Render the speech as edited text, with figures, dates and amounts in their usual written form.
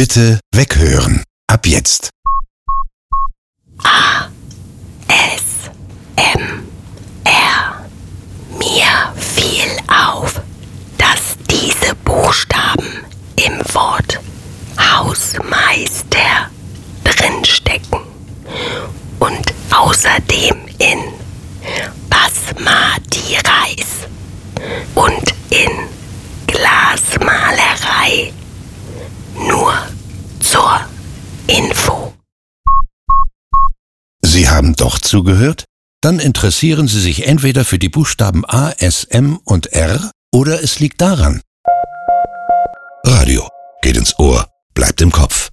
Bitte weghören. Ab jetzt. ASMR. Mir fiel auf, dass diese Buchstaben im Wort Hausmeister drinstecken und außerdem in Basmati Reis und in Glasmalerei. Nur zur Info. Sie haben doch zugehört? Dann interessieren Sie sich entweder für die Buchstaben A, S, M und R oder es liegt daran. Radio geht ins Ohr, bleibt im Kopf.